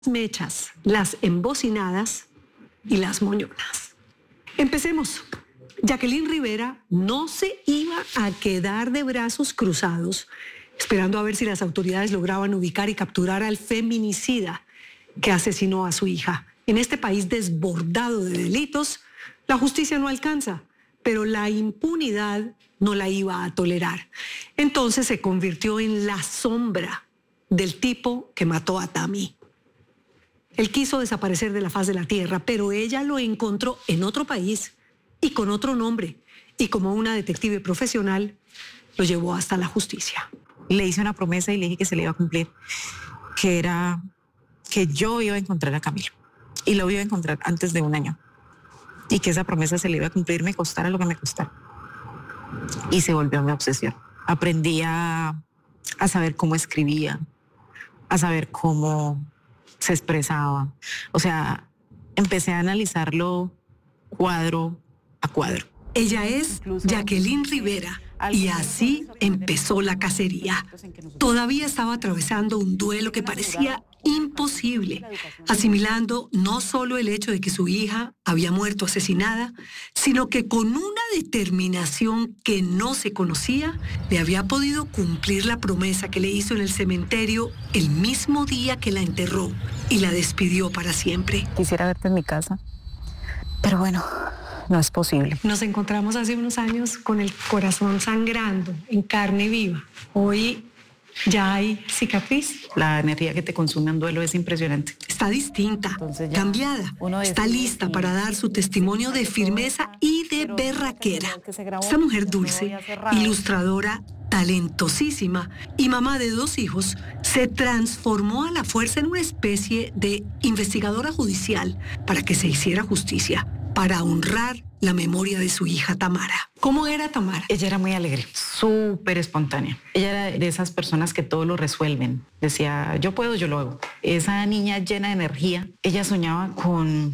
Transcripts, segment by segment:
mechas, las embocinadas y las moñonas. Empecemos. Jacqueline Rivera no se iba a quedar de brazos cruzados esperando a ver si las autoridades lograban ubicar y capturar al feminicida que asesinó a su hija. En este país desbordado de delitos, la justicia no alcanza, pero la impunidad no la iba a tolerar. Entonces se convirtió en la sombra del tipo que mató a Tami. Él quiso desaparecer de la faz de la tierra, pero ella lo encontró en otro país y con otro nombre. Y como una detective profesional, lo llevó hasta la justicia. Le hice una promesa y le dije que se le iba a cumplir, que era que yo iba a encontrar a Camilo. Y lo iba a encontrar antes de un año. Y que esa promesa se le iba a cumplir, me costara lo que me costara. Y se volvió mi obsesión. Aprendí a saber cómo escribía, a saber cómo se expresaba. O sea, empecé a analizarlo cuadro a cuadro. Ella es Jacqueline Rivera y así empezó la cacería. Todavía estaba atravesando un duelo que parecía imposible, asimilando no solo el hecho de que su hija había muerto asesinada, sino que con una determinación que no se conocía, le había podido cumplir la promesa que le hizo en el cementerio el mismo día que la enterró y la despidió para siempre. Quisiera verte en mi casa, pero bueno, no es posible. Nos encontramos hace unos años con el corazón sangrando en carne viva. Hoy ya hay cicatriz. La energía que te consume un duelo es impresionante. Está distinta, cambiada. Está lista para dar su testimonio de firmeza y de berraquera. Esta mujer dulce, ilustradora, talentosísima y mamá de 2 hijos, se transformó a la fuerza en una especie de investigadora judicial para que se hiciera justicia, para honrar la memoria de su hija Tamara. ¿Cómo era Tamara? Ella era muy alegre, súper espontánea. Ella era de esas personas que todo lo resuelven. Decía, yo puedo, yo lo hago. Esa niña llena de energía. Ella soñaba con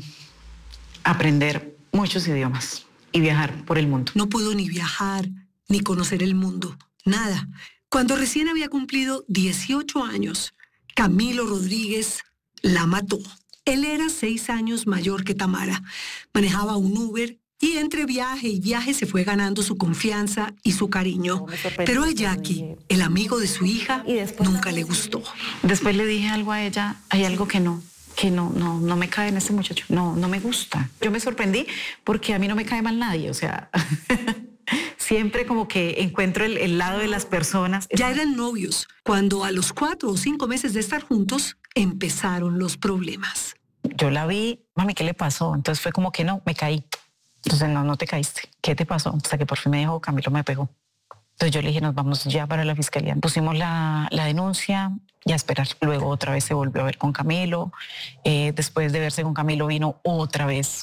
aprender muchos idiomas y viajar por el mundo. No pudo ni viajar, ni conocer el mundo. Nada. Cuando recién había cumplido 18 años, Camilo Rodríguez la mató. Él era 6 años mayor que Tamara. Manejaba un Uber y entre viaje y viaje se fue ganando su confianza y su cariño. Pero a Jackie, el amigo de su hija, nunca le gustó. Después le dije algo a ella, hay algo que no me cae en este muchacho, no me gusta. Yo me sorprendí porque a mí no me cae mal nadie, o sea, siempre como que encuentro el lado de las personas. Ya eran novios, cuando a los 4 o 5 meses de estar juntos, empezaron los problemas. Yo la vi, mami, ¿qué le pasó? Entonces fue como que no, me caí. Entonces no te caíste. ¿Qué te pasó? Hasta que por fin me dijo, Camilo me pegó. Entonces yo le dije, nos vamos ya para la fiscalía. Pusimos la denuncia y a esperar. Luego otra vez se volvió a ver con Camilo. Después de verse con Camilo vino otra vez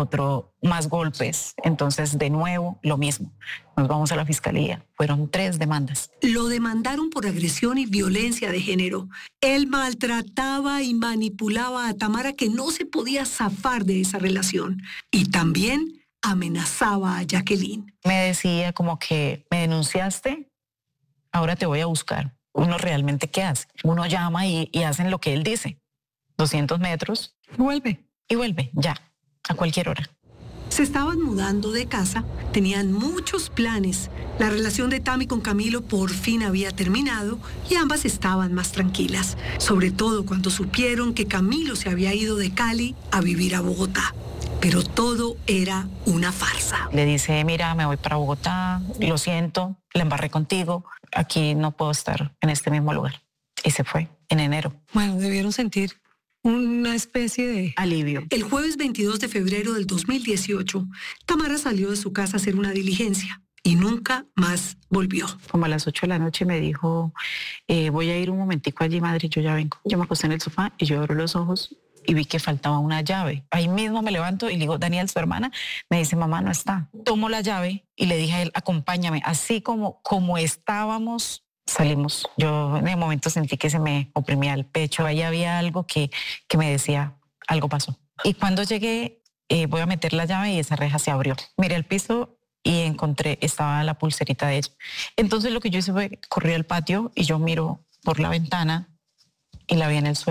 más golpes. Entonces de nuevo lo mismo. Nos vamos a la fiscalía. Fueron 3 demandas. Lo demandaron por agresión y violencia de género. Él maltrataba y manipulaba a Tamara, que no se podía zafar de esa relación. Y también amenazaba a Jacqueline. Me decía como que me denunciaste, ahora te voy a buscar. Uno realmente, ¿qué hace? Uno llama y hacen lo que él dice. 200 metros. Vuelve. Y vuelve, ya, a cualquier hora. Se estaban mudando de casa, tenían muchos planes. La relación de Tami con Camilo por fin había terminado y ambas estaban más tranquilas, sobre todo cuando supieron que Camilo se había ido de Cali a vivir a Bogotá. Pero todo era una farsa. Le dice, mira, me voy para Bogotá, lo siento, la embarré contigo, aquí no puedo estar en este mismo lugar. Y se fue en enero. Bueno, debieron sentir una especie de alivio. El jueves 22 de febrero del 2018, Tamara salió de su casa a hacer una diligencia y nunca más volvió. Como a las 8 de la noche me dijo, voy a ir un momentico allí, madre, yo ya vengo. Yo me acosté en el sofá y yo abro los ojos y vi que faltaba una llave. Ahí mismo me levanto y le digo, Daniel, su hermana, me dice, mamá, no está. Tomo la llave y le dije a él, acompáñame. Así como estábamos, salimos. Yo en el momento sentí que se me oprimía el pecho. Ahí había algo que me decía, algo pasó. Y cuando llegué, voy a meter la llave y esa reja se abrió. Miré al piso y estaba la pulserita de ella. Entonces lo que yo hice fue, corrí al patio y yo miro por la ventana y la vi en el suelo.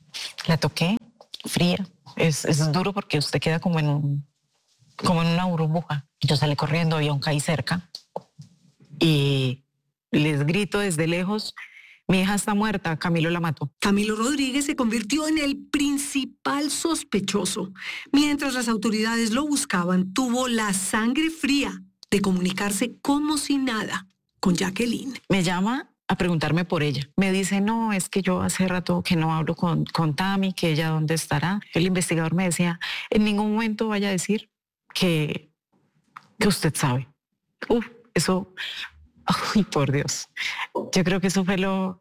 La toqué fría. Es duro porque usted queda como en una burbuja. Yo salí corriendo, había un CAI cerca y les grito desde lejos: mi hija está muerta, Camilo la mató. Camilo Rodríguez se convirtió en el principal sospechoso. Mientras las autoridades lo buscaban, tuvo la sangre fría de comunicarse como si nada con Jacqueline. Me llama a preguntarme por ella. Me dice: no, es que yo hace rato que no hablo con Tami, que ella dónde estará. El investigador me decía: en ningún momento vaya a decir que usted sabe. Eso, ay, por Dios. Yo creo que eso fue lo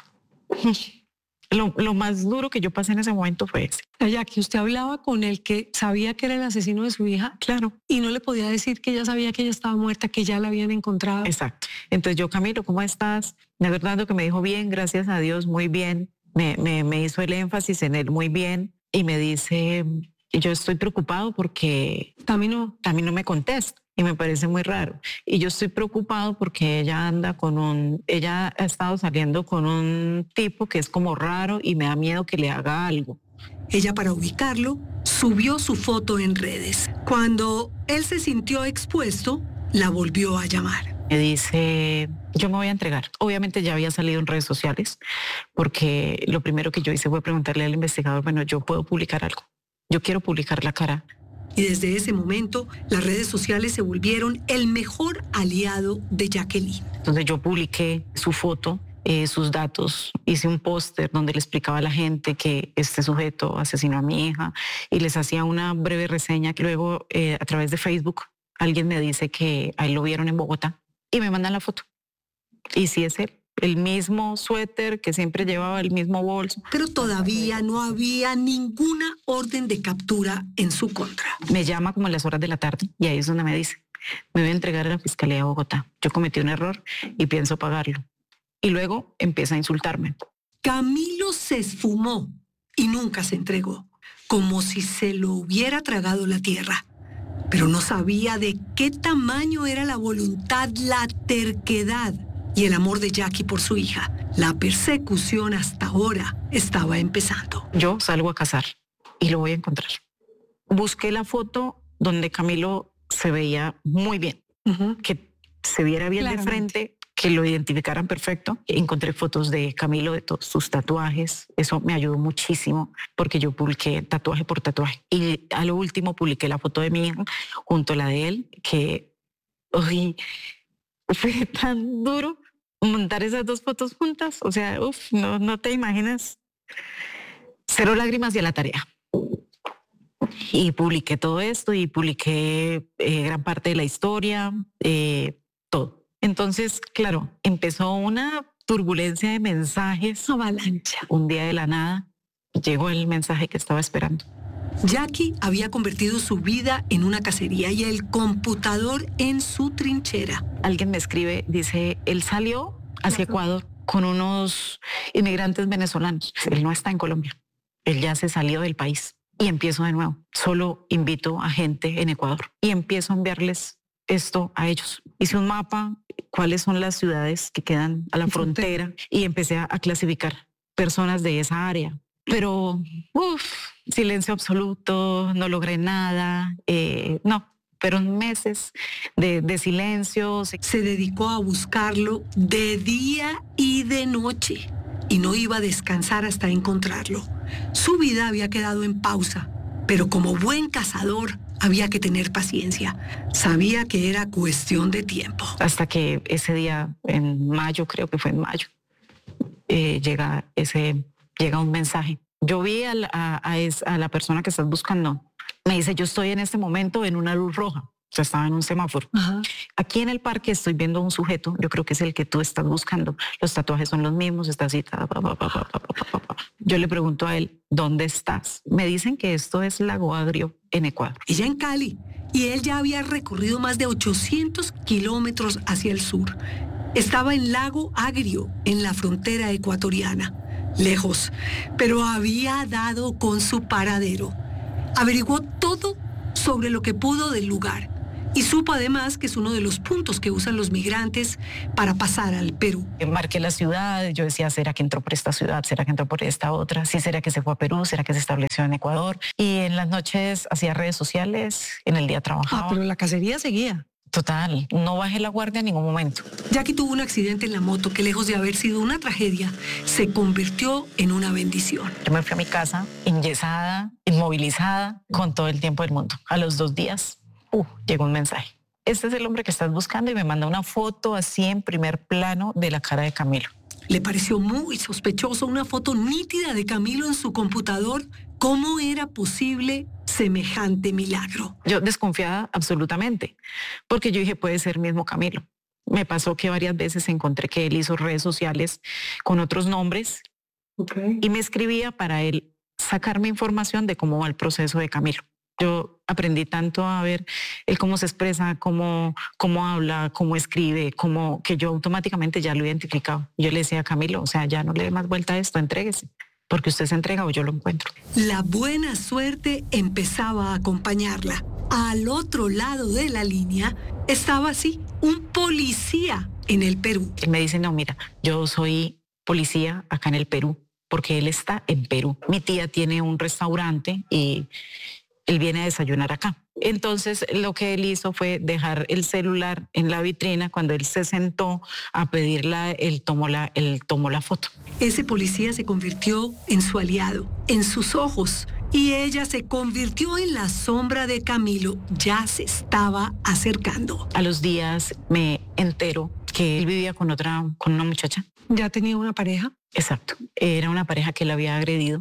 más duro que yo pasé en ese momento fue ese. Ya que usted hablaba con el que sabía que era el asesino de su hija, claro, y no le podía decir que ella sabía que ella estaba muerta, que ya la habían encontrado. Exacto. Entonces yo: Camilo, ¿cómo estás? Me acuerdo que me dijo: bien, gracias a Dios, muy bien. Me hizo el énfasis en él, muy bien. Y me dice: yo estoy preocupado porque Tami no me contesta. Y me parece muy raro. Y yo estoy preocupado porque ella ha estado saliendo con un tipo que es como raro y me da miedo que le haga algo. Ella, para ubicarlo, subió su foto en redes. Cuando él se sintió expuesto, la volvió a llamar. Me dice: yo me voy a entregar. Obviamente ya había salido en redes sociales, porque lo primero que yo hice fue preguntarle al investigador: bueno, yo puedo publicar algo. Yo quiero publicar la cara. Y desde ese momento, las redes sociales se volvieron el mejor aliado de Jacqueline. Entonces yo publiqué su foto, sus datos, hice un póster donde le explicaba a la gente que este sujeto asesinó a mi hija y les hacía una breve reseña que luego a través de Facebook alguien me dice que a él lo vieron en Bogotá y me mandan la foto. Y sí es él. El mismo suéter que siempre llevaba, el mismo bolso. Pero todavía no había ninguna orden de captura en su contra. Me llama como a las horas de la tarde y ahí es donde me dice: me voy a entregar a la Fiscalía de Bogotá. Yo cometí un error y pienso pagarlo. Y luego empieza a insultarme. Camilo se esfumó y nunca se entregó, como si se lo hubiera tragado la tierra. Pero no sabía de qué tamaño era la voluntad, la terquedad y el amor de Jackie por su hija. La persecución hasta ahora estaba empezando. Yo salgo a cazar y lo voy a encontrar. Busqué la foto donde Camilo se veía muy bien, que se viera bien de frente, que lo identificaran perfecto. Encontré fotos de Camilo, de todos sus tatuajes. Eso me ayudó muchísimo porque yo publiqué tatuaje por tatuaje. Y a lo último publiqué la foto de mi hija junto a la de él, que fue tan duro montar esas dos fotos juntas. O sea, no te imaginas. 0 lágrimas y a la tarea. Y publiqué todo esto y publiqué gran parte de la historia, todo. Entonces, claro, empezó una turbulencia de mensajes. Avalancha. Un día de la nada llegó el mensaje que estaba esperando. Jackie había convertido su vida en una cacería y el computador en su trinchera. Alguien me escribe, dice: él salió hacia Ecuador con unos inmigrantes venezolanos. Él no está en Colombia. Él ya se salió del país. Y empiezo de nuevo. Solo invito a gente en Ecuador y empiezo a enviarles esto a ellos. Hice un mapa, cuáles son las ciudades que quedan a la frontera, y empecé a clasificar personas de esa área. Pero, silencio absoluto, no logré nada. Fueron meses de silencio. Se dedicó a buscarlo de día y de noche y no iba a descansar hasta encontrarlo. Su vida había quedado en pausa, pero como buen cazador había que tener paciencia. Sabía que era cuestión de tiempo. Hasta que ese día, en mayo, creo que fue en mayo, llega un mensaje. Yo vi a la persona que estás buscando. Me dice: yo estoy en este momento en una luz roja. O sea, estaba en un semáforo. Ajá. Aquí en el parque estoy viendo un sujeto, yo creo que es el que tú estás buscando. Los tatuajes son los mismos, está así. Yo le pregunto a él: ¿dónde estás? Me dicen que esto es Lago Agrio, en Ecuador. Ella en Cali, y él ya había recorrido más de 800 kilómetros hacia el sur. Estaba en Lago Agrio, en la frontera ecuatoriana. Lejos, pero había dado con su paradero. Averiguó todo sobre lo que pudo del lugar Y supo además que es uno de los puntos que usan los migrantes para pasar al Perú. Marqué la ciudad, yo decía, ¿será que entró por esta ciudad? ¿Será que entró por esta otra? ¿Sí será que se fue a Perú? ¿Será que se estableció en Ecuador? Y en las noches hacía redes sociales, en el día trabajaba. Pero la cacería seguía. Total, no bajé la guardia en ningún momento. Jackie tuvo un accidente en la moto que, lejos de haber sido una tragedia, se convirtió en una bendición. Yo me fui a mi casa enyesada, inmovilizada, con todo el tiempo del mundo. A los 2 días, llegó un mensaje. Este es el hombre que estás buscando, y me manda una foto así en primer plano de la cara de Camilo. Le pareció muy sospechoso una foto nítida de Camilo en su computador. ¿Cómo era posible semejante milagro? Yo desconfiada absolutamente, porque yo dije, puede ser mismo Camilo. Me pasó que varias veces encontré que él hizo redes sociales con otros nombres y me escribía para él sacarme información de cómo va el proceso de Camilo. Yo aprendí tanto a ver él cómo se expresa, cómo habla, cómo escribe, que yo automáticamente ya lo identificaba. Yo le decía a Camilo, o sea, ya no le dé más vuelta a esto, entréguese, porque usted se entrega o yo lo encuentro. La buena suerte empezaba a acompañarla. Al otro lado de la línea estaba así, un policía en el Perú. Él me dice, no, mira, yo soy policía acá en el Perú, porque él está en Perú. Mi tía tiene un restaurante y él viene a desayunar acá. Entonces, lo que él hizo fue dejar el celular en la vitrina. Cuando él se sentó a pedirla, él tomó la foto. Ese policía se convirtió en su aliado, en sus ojos. Y ella se convirtió en la sombra de Camilo. Ya se estaba acercando. A los días me entero que él vivía con una muchacha. ¿Ya tenía una pareja? Exacto. Era una pareja que él había agredido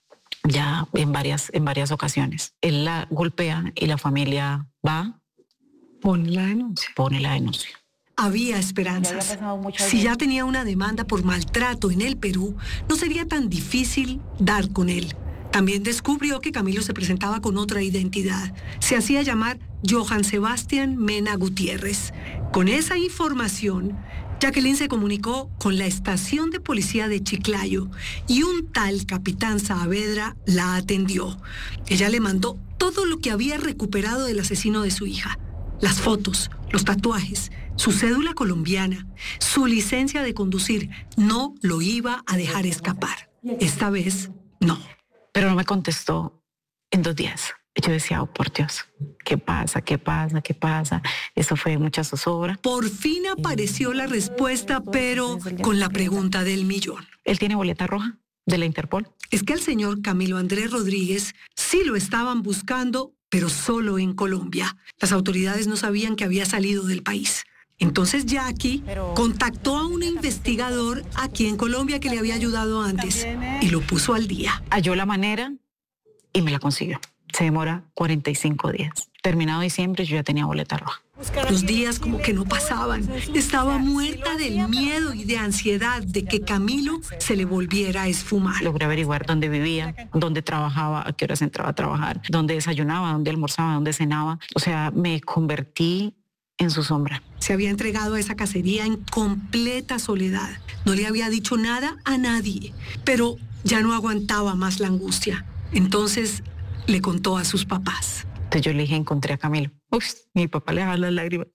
ya en varias ocasiones. Él la golpea y la familia va. Pone la denuncia. Había esperanzas. Si ya tenía una demanda por maltrato en el Perú, no sería tan difícil dar con él. También descubrió que Camilo se presentaba con otra identidad. Se hacía llamar Johann Sebastián Mena Gutiérrez. Con esa información, Jacqueline se comunicó con la estación de policía de Chiclayo y un tal capitán Saavedra la atendió. Ella le mandó todo lo que había recuperado del asesino de su hija. Las fotos, los tatuajes, su cédula colombiana, su licencia de conducir. No lo iba a dejar escapar. Esta vez, no. Pero no me contestó en 2 días. Yo decía, oh, por Dios, ¿qué pasa? Eso fue mucha zozobra. Por fin apareció la respuesta, pero con la pregunta del millón. Él tiene boleta roja de la Interpol. Es que al señor Camilo Andrés Rodríguez sí lo estaban buscando, pero solo en Colombia. Las autoridades no sabían que había salido del país. Entonces Jackie contactó a un investigador aquí en Colombia que le había ayudado antes y lo puso al día. Halló la manera y me la consiguió. Se demora 45 días. Terminado diciembre, yo ya tenía boleta roja. Los días como que no pasaban. Estaba muerta del miedo y de ansiedad de que Camilo se le volviera a esfumar. Logré averiguar dónde vivía, dónde trabajaba, a qué horas entraba a trabajar, dónde desayunaba, dónde almorzaba, dónde cenaba. O sea, me convertí en su sombra. Se había entregado a esa cacería en completa soledad. No le había dicho nada a nadie, pero ya no aguantaba más la angustia. Entonces le contó a sus papás. Entonces yo le dije, encontré a Camilo. Mi papá le dejaba las lágrimas.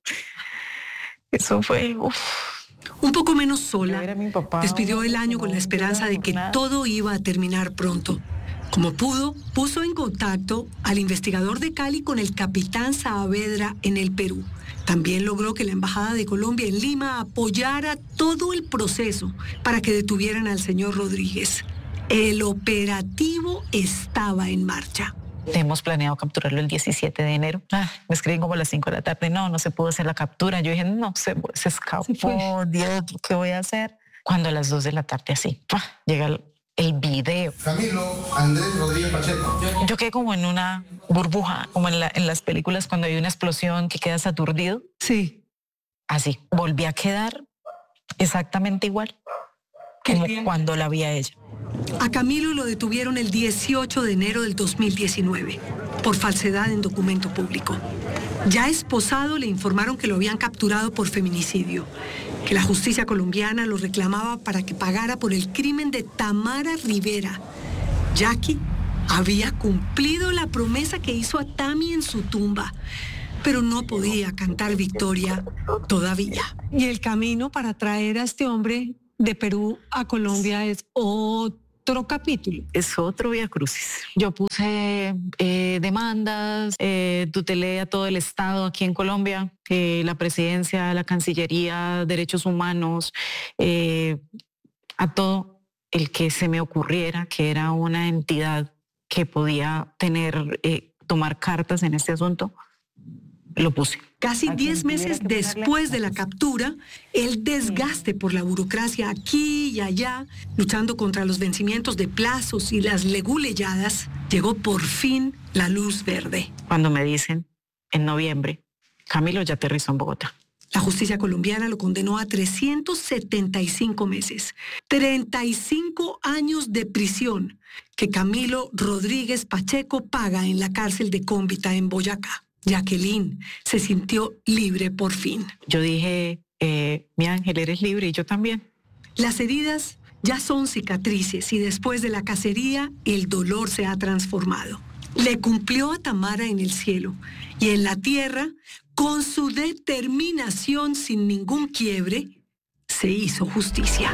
Eso fue, Un poco menos sola, despidió el año con la esperanza de que todo iba a terminar pronto. Como pudo, puso en contacto al investigador de Cali con el capitán Saavedra en el Perú. También logró que la Embajada de Colombia en Lima apoyara todo el proceso para que detuvieran al señor Rodríguez. El operativo estaba en marcha. Hemos planeado capturarlo el 17 de enero. Me escriben como a las 5 de la tarde. No se pudo hacer la captura. Yo dije, no, se escapó. Dios, ¿qué voy a hacer? Cuando a las 2 de la tarde así, llega el video. Camilo Andrés Rodríguez Pacheco. Yo quedé como en una burbuja, como en las películas cuando hay una explosión que quedas aturdido. Sí. Así, volví a quedar exactamente igual como cuando la vi a ella. A Camilo lo detuvieron el 18 de enero del 2019 por falsedad en documento público. Ya esposado, le informaron que lo habían capturado por feminicidio, que la justicia colombiana lo reclamaba para que pagara por el crimen de Tamara Rivera. Jackie había cumplido la promesa que hizo a Tami en su tumba. pero no podía cantar victoria todavía. Y el camino para traer a este hombre de Perú a Colombia es otro capítulo. Es otro vía crucis. Yo puse demandas, tutelé a todo el Estado aquí en Colombia, la presidencia, la Cancillería, derechos humanos, a todo el que se me ocurriera que era una entidad que podía tomar cartas en este asunto, lo puse. Casi 10 meses después de la captura, el desgaste por la burocracia aquí y allá, luchando contra los vencimientos de plazos y las leguleyadas, llegó por fin la luz verde. Cuando me dicen, en noviembre, Camilo ya aterrizó en Bogotá. La justicia colombiana lo condenó a 375 meses, 35 años de prisión que Camilo Rodríguez Pacheco paga en la cárcel de Cómbita en Boyacá. Jacqueline se sintió libre por fin. Yo dije, mi ángel, eres libre y yo también. Las heridas ya son cicatrices y después de la cacería el dolor se ha transformado. Le cumplió a Tamara en el cielo y en la tierra, con su determinación sin ningún quiebre, se hizo justicia.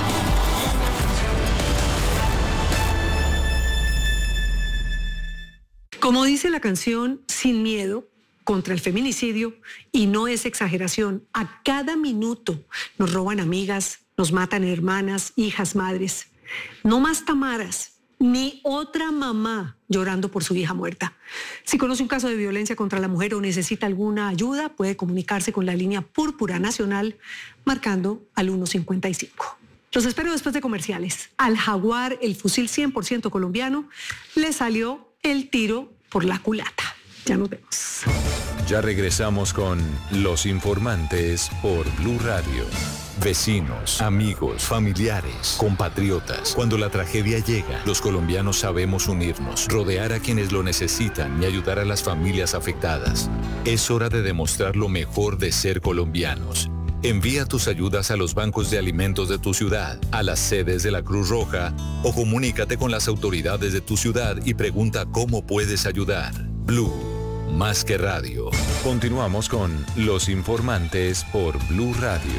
Como dice la canción Sin Miedo, contra el feminicidio, y no es exageración, a cada minuto nos roban amigas, nos matan hermanas, hijas, madres. No más Tamaras, ni otra mamá llorando por su hija muerta. Si conoce un caso de violencia contra la mujer o necesita alguna ayuda, puede comunicarse con la línea Púrpura Nacional marcando al 155. Los espero después de comerciales. Al Jaguar, el fusil 100% colombiano, le salió el tiro por la culata. Ya nos vemos. Ya regresamos con Los Informantes por Blue Radio. Vecinos, amigos, familiares, compatriotas. Cuando la tragedia llega, los colombianos sabemos unirnos, rodear a quienes lo necesitan y ayudar a las familias afectadas. Es hora de demostrar lo mejor de ser colombianos. Envía tus ayudas a los bancos de alimentos de tu ciudad, a las sedes de la Cruz Roja o comunícate con las autoridades de tu ciudad y pregunta cómo puedes ayudar. Blue, más que radio. Continuamos con Los Informantes por Blue Radio.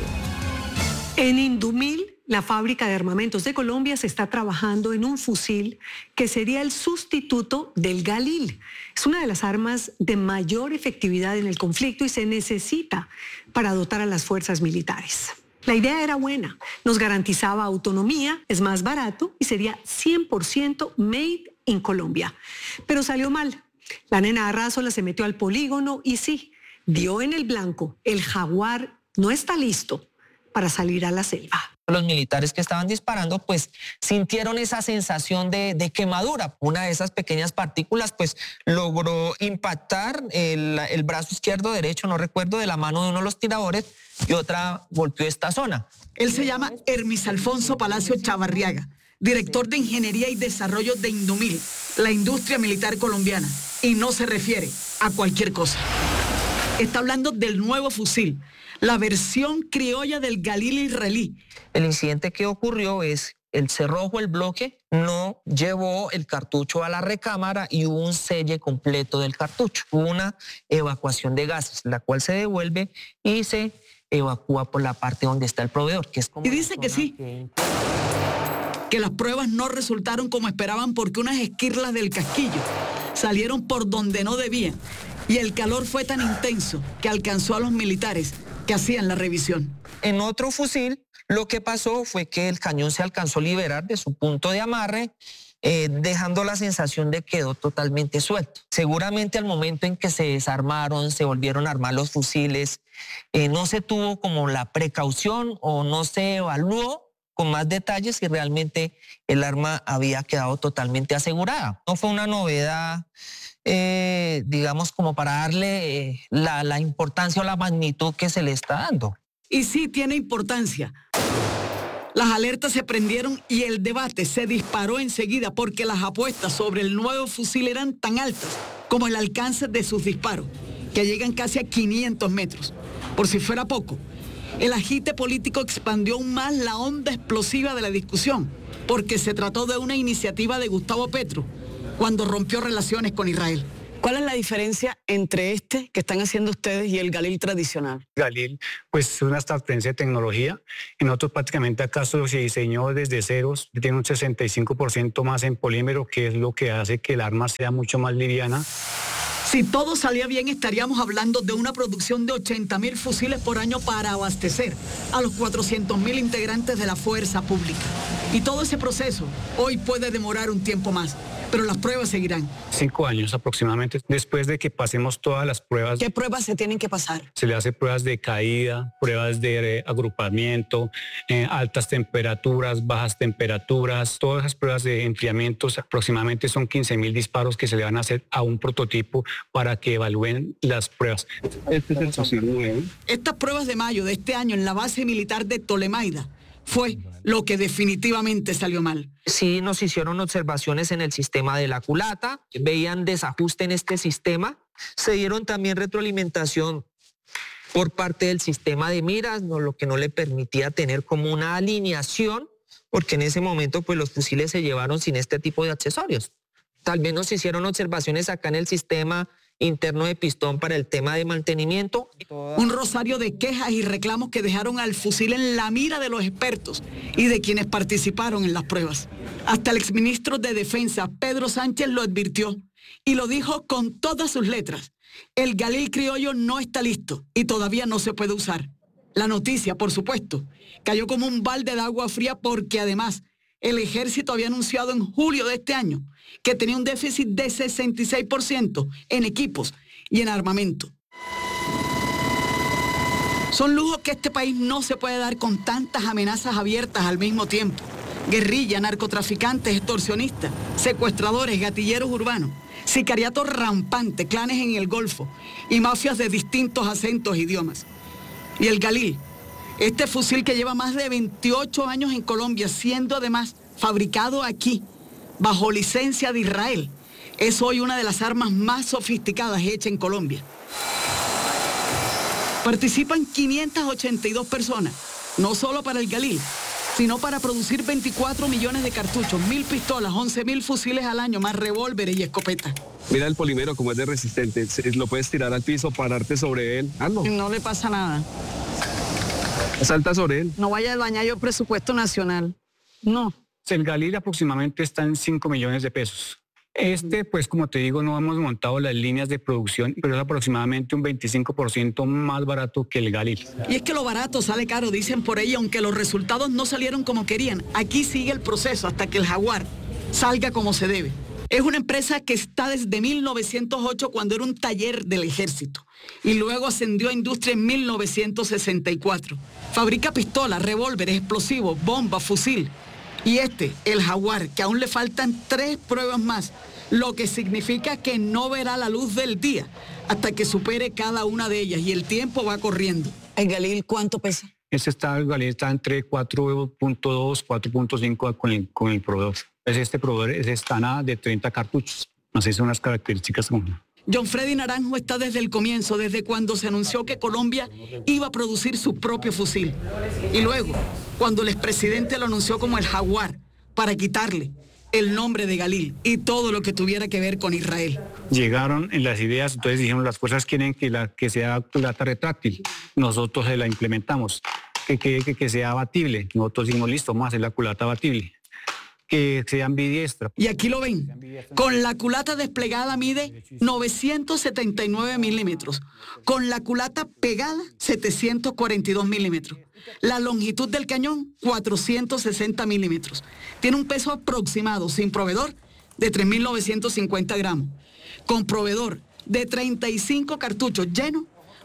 En Indumil, la fábrica de armamentos de Colombia, se está trabajando en un fusil que sería el sustituto del Galil. Es una de las armas de mayor efectividad en el conflicto y se necesita para dotar a las fuerzas militares. La idea era buena, nos garantizaba autonomía, es más barato y sería 100% made in Colombia. Pero salió mal. La nena Arrázola se metió al polígono y sí, dio en el blanco. El Jaguar no está listo para salir a la selva. Los militares que estaban disparando pues sintieron esa sensación de quemadura. Una de esas pequeñas partículas pues logró impactar el brazo izquierdo, derecho, no recuerdo, de la mano de uno de los tiradores y otra golpeó esta zona. Él se llama Hermis Alfonso Palacio Chavarriaga, director de Ingeniería y Desarrollo de Indumil, la industria militar colombiana, y no se refiere a cualquier cosa. Está hablando del nuevo fusil, la versión criolla del Galil israelí. El incidente que ocurrió es el cerrojo, el bloque, no llevó el cartucho a la recámara y hubo un selle completo del cartucho. Hubo una evacuación de gases, la cual se devuelve y se evacúa por la parte donde está el proveedor, que es como... Y dice que sí, que las pruebas no resultaron como esperaban porque unas esquirlas del casquillo salieron por donde no debían y el calor fue tan intenso que alcanzó a los militares que hacían la revisión. En otro fusil, lo que pasó fue que el cañón se alcanzó a liberar de su punto de amarre, dejando la sensación de que quedó totalmente suelto. Seguramente al momento en que se desarmaron, se volvieron a armar los fusiles, no se tuvo como la precaución o no se evaluó con más detalles si realmente el arma había quedado totalmente asegurada. No fue una novedad, digamos, como para darle la importancia o la magnitud que se le está dando. Y sí tiene importancia. Las alertas se prendieron y el debate se disparó enseguida porque las apuestas sobre el nuevo fusil eran tan altas como el alcance de sus disparos, que llegan casi a 500 metros. Por si fuera poco, el agite político expandió aún más la onda explosiva de la discusión, porque se trató de una iniciativa de Gustavo Petro cuando rompió relaciones con Israel. ¿Cuál es la diferencia entre este que están haciendo ustedes y el Galil tradicional? Galil, pues es una transferencia de tecnología. En otros prácticamente acaso se diseñó desde ceros, tiene un 65% más en polímero, que es lo que hace que el arma sea mucho más liviana. Si todo salía bien, estaríamos hablando de una producción de 80.000 fusiles por año para abastecer a los 400.000 integrantes de la fuerza pública. Y todo ese proceso hoy puede demorar un tiempo más, pero las pruebas seguirán. 5 años aproximadamente, después de que pasemos todas las pruebas. ¿Qué pruebas se tienen que pasar? Se le hace pruebas de caída, pruebas de agrupamiento, altas temperaturas, bajas temperaturas, todas esas pruebas de enfriamiento. Aproximadamente son 15.000 disparos que se le van a hacer a un prototipo para que evalúen las pruebas. Este es el fusil nuevo. Estas pruebas de mayo de este año en la base militar de Tolemaida fue lo que definitivamente salió mal. Sí, nos hicieron observaciones en el sistema de la culata, veían desajuste en este sistema, se dieron también retroalimentación por parte del sistema de miras, lo que no le permitía tener como una alineación, porque en ese momento pues los fusiles se llevaron sin este tipo de accesorios. Tal vez nos hicieron observaciones acá en el sistema interno de pistón para el tema de mantenimiento. Un rosario de quejas y reclamos que dejaron al fusil en la mira de los expertos y de quienes participaron en las pruebas. Hasta el exministro de Defensa, Pedro Sánchez, lo advirtió y lo dijo con todas sus letras. El Galil criollo no está listo y todavía no se puede usar. La noticia, por supuesto, cayó como un balde de agua fría porque además el ejército había anunciado en julio de este año que tenía un déficit de 66% en equipos y en armamento. Son lujos que este país no se puede dar con tantas amenazas abiertas al mismo tiempo. Guerrilla, narcotraficantes, extorsionistas, secuestradores, gatilleros urbanos, sicariato rampante, clanes en el Golfo y mafias de distintos acentos e idiomas. Y el Galil, este fusil que lleva más de 28 años en Colombia, siendo además fabricado aquí, bajo licencia de Israel, es hoy una de las armas más sofisticadas hechas en Colombia. Participan 582 personas, no solo para el Galil, sino para producir 24 millones de cartuchos, 1.000 pistolas, 11.000 fusiles al año, más revólveres y escopetas. Mira el polímero como es de resistente, lo puedes tirar al piso, pararte sobre él. No le pasa nada. Salta sobre él. No vaya a dañar yo el presupuesto nacional. No. El Galil aproximadamente está en 5 millones de pesos. Pues como te digo, no hemos montado las líneas de producción, pero es aproximadamente un 25% más barato que el Galil. Y es que lo barato sale caro, dicen por ahí, aunque los resultados no salieron como querían. Aquí sigue el proceso hasta que el Jaguar salga como se debe. Es una empresa que está desde 1908, cuando era un taller del ejército, y luego ascendió a industria en 1964. Fabrica pistolas, revólveres, explosivos, bombas, fusil. Y el Jaguar, que aún le faltan 3 pruebas más, lo que significa que no verá la luz del día hasta que supere cada una de ellas, y el tiempo va corriendo. ¿El Galil cuánto pesa? El Galil está entre 4.2, 4.5 con el proveedor. Este proveedor es Estana de 30 cartuchos. Así son las características. John Freddy Naranjo está desde el comienzo, desde cuando se anunció que Colombia iba a producir su propio fusil. Y luego, cuando el expresidente lo anunció como el Jaguar, para quitarle el nombre de Galil y todo lo que tuviera que ver con Israel. Llegaron en las ideas, entonces dijeron, las fuerzas quieren que sea culata retráctil. Nosotros se la implementamos. Que sea abatible. Nosotros dijimos, listo, vamos a hacer la culata abatible. Que sea ambidiestra. Y aquí lo ven, con la culata desplegada mide 979 milímetros, con la culata pegada 742 milímetros, la longitud del cañón 460 milímetros, tiene un peso aproximado sin proveedor de 3.950 gramos, con proveedor de 35 cartuchos llenos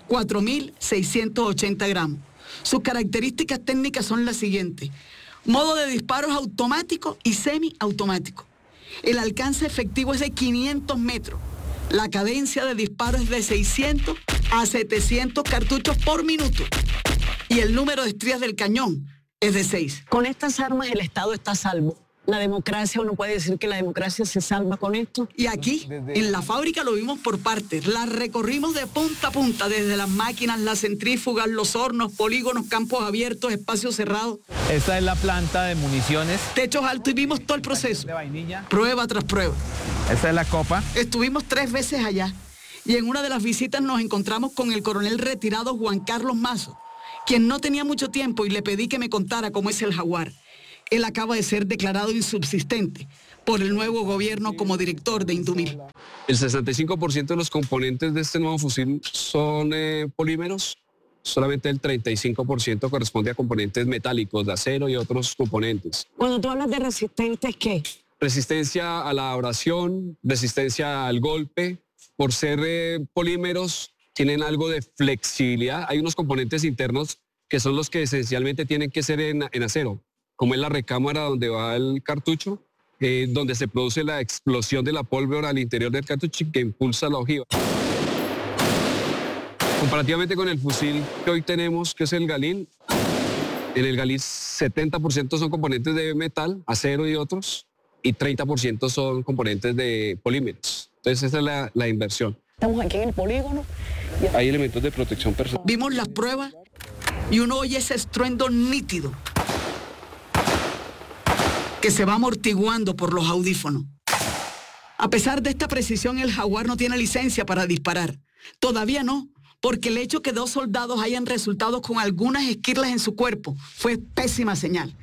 4.680 gramos. Sus características técnicas son las siguientes: modo de disparos automático y semiautomático. El alcance efectivo es de 500 metros. La cadencia de disparo es de 600 a 700 cartuchos por minuto. Y el número de estrías del cañón es de 6. Con estas armas el Estado está a salvo. la democracia, uno puede decir que la democracia se salva con esto. Y aquí, en la fábrica, lo vimos por partes. La recorrimos de punta a punta, desde las máquinas, las centrífugas, los hornos, polígonos, campos abiertos, espacios cerrados. Esta es la planta de municiones. Techos altos, y vimos todo el proceso. De vainilla. Prueba tras prueba. Esta es la copa. Estuvimos 3 veces allá. Y en una de las visitas nos encontramos con el coronel retirado Juan Carlos Mazo, quien no tenía mucho tiempo, y le pedí que me contara cómo es el Jaguar. Él acaba de ser declarado insubsistente por el nuevo gobierno como director de Indumil. El 65% de los componentes de este nuevo fusil son polímeros. Solamente el 35% corresponde a componentes metálicos, de acero y otros componentes. Cuando tú hablas de resistentes, ¿qué? Resistencia a la abrasión, resistencia al golpe. Por ser polímeros, tienen algo de flexibilidad. Hay unos componentes internos que son los que esencialmente tienen que ser en acero, como es la recámara donde va el cartucho, donde se produce la explosión de la pólvora al interior del cartucho que impulsa la ojiva. Comparativamente con el fusil que hoy tenemos, que es el Galil, en el Galil 70% son componentes de metal, acero y otros, y 30% son componentes de polímeros. Entonces esa es la inversión. Estamos aquí en el polígono. Hay elementos de protección personal. Vimos las pruebas y uno oye ese estruendo nítido que se va amortiguando por los audífonos. A pesar de esta precisión, el Jaguar no tiene licencia para disparar. Todavía no, porque el hecho que 2 soldados hayan resultado con algunas esquirlas en su cuerpo fue pésima señal.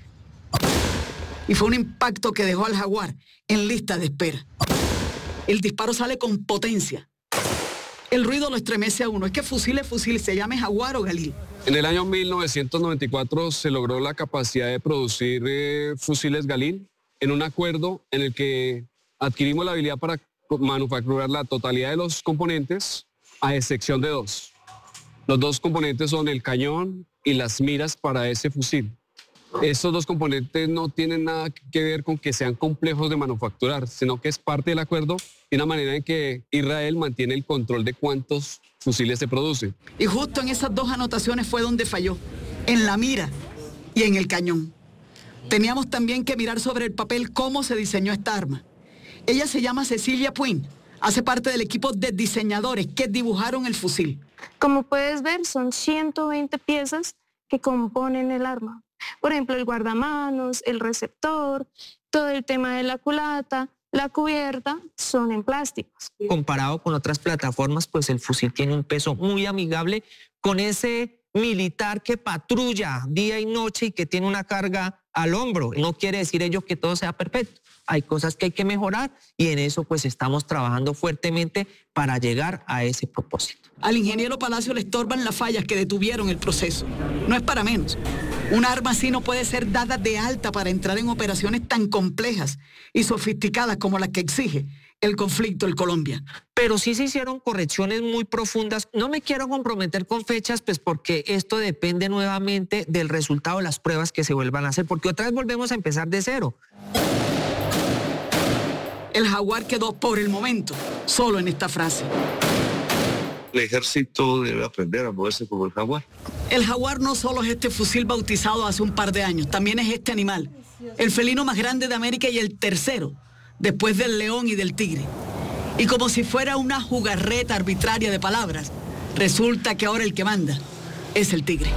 Y fue un impacto que dejó al Jaguar en lista de espera. El disparo sale con potencia. El ruido lo estremece a uno. Es que fusil es fusil, se llame Jaguar o Galil. En el año 1994 se logró la capacidad de producir fusiles Galil en un acuerdo en el que adquirimos la habilidad para manufacturar la totalidad de los componentes, a excepción de 2. Los 2 componentes son el cañón y las miras para ese fusil. Estos 2 componentes no tienen nada que ver con que sean complejos de manufacturar, sino que es parte del acuerdo y una manera en que Israel mantiene el control de cuántos fusiles se producen. Y justo en esas 2 anotaciones fue donde falló, en la mira y en el cañón. Teníamos también que mirar sobre el papel cómo se diseñó esta arma. Ella se llama Cecilia Puin, hace parte del equipo de diseñadores que dibujaron el fusil. Como puedes ver, son 120 piezas que componen el arma. Por ejemplo, el guardamanos, el receptor, todo el tema de la culata, la cubierta, son en plásticos. Comparado con otras plataformas, pues el fusil tiene un peso muy amigable con ese militar que patrulla día y noche y que tiene una carga al hombro. No quiere decir ello que todo sea perfecto. Hay cosas que hay que mejorar y en eso pues estamos trabajando fuertemente para llegar a ese propósito. Al ingeniero Palacio le estorban las fallas que detuvieron el proceso. No es para menos. Un arma así no puede ser dada de alta para entrar en operaciones tan complejas y sofisticadas como las que exige el conflicto en Colombia. Pero sí se hicieron correcciones muy profundas. No me quiero comprometer con fechas, pues porque esto depende nuevamente del resultado de las pruebas que se vuelvan a hacer, porque otra vez volvemos a empezar de cero. El Jaguar quedó por el momento solo en esta frase. El ejército debe aprender a moverse como el Jaguar. El Jaguar no solo es este fusil bautizado hace un par de años, también es este animal, el felino más grande de América y el tercero, después del león y del tigre. Y como si fuera una jugarreta arbitraria de palabras, resulta que ahora el que manda es el tigre.